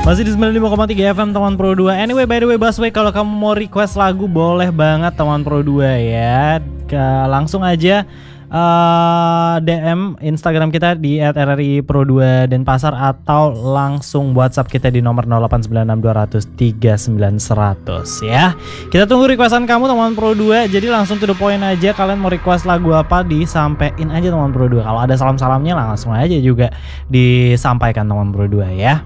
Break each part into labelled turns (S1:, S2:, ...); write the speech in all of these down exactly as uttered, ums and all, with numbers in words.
S1: Masih di sembilan puluh lima koma tiga F M teman Pro dua. Anyway, by the way Busway, kalau kamu mau request lagu boleh banget teman Pro dua ya. Ke, langsung aja uh, D M Instagram kita di et r r i pro dua Denpasar atau langsung WhatsApp kita di nomor nol delapan sembilan enam dua nol nol tiga sembilan seratus ya. Kita tunggu requestan kamu teman Pro dua. Jadi langsung to the point aja, kalian mau request lagu apa disampein aja teman Pro dua. Kalau ada salam-salamnya langsung aja juga disampaikan teman Pro dua ya.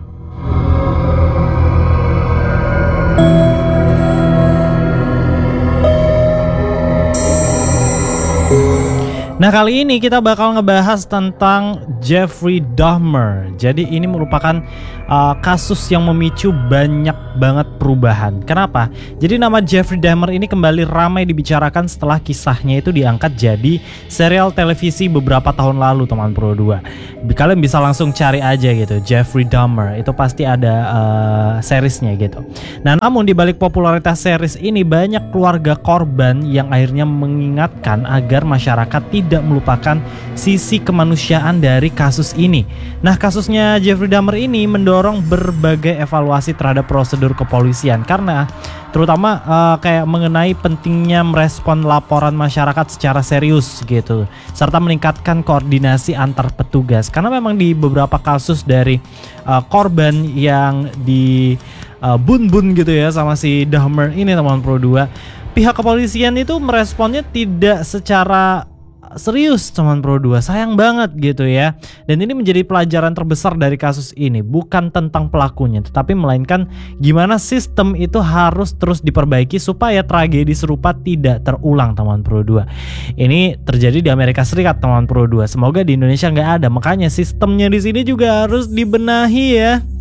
S1: Nah, kali ini kita bakal ngebahas tentang Jeffrey Dahmer. Jadi ini merupakan uh, kasus yang memicu banyak banget perubahan. Kenapa? Jadi nama Jeffrey Dahmer ini kembali ramai dibicarakan setelah kisahnya itu diangkat jadi serial televisi beberapa tahun lalu teman Pro dua. Kalian bisa langsung cari aja gitu, Jeffrey Dahmer, itu pasti ada uh, seriesnya gitu. Nah, namun di balik popularitas series ini banyak keluarga korban yang akhirnya mengingatkan agar masyarakat tidak tidak melupakan sisi kemanusiaan dari kasus ini. Nah, kasusnya Jeffrey Dahmer ini mendorong berbagai evaluasi terhadap prosedur kepolisian karena terutama uh, kayak mengenai pentingnya merespon laporan masyarakat secara serius gitu, serta meningkatkan koordinasi antar petugas. Karena memang di beberapa kasus dari uh, korban yang di uh, bun-bun gitu ya sama si Dahmer ini teman Pro dua, pihak kepolisian itu meresponnya tidak secara serius teman Pro dua, sayang banget gitu ya. Dan ini menjadi pelajaran terbesar dari kasus ini, bukan tentang pelakunya tetapi melainkan gimana sistem itu harus terus diperbaiki supaya tragedi serupa tidak terulang teman Pro dua. Ini terjadi di Amerika Serikat teman Pro dua, semoga di Indonesia nggak ada, makanya sistemnya di sini juga harus dibenahi ya.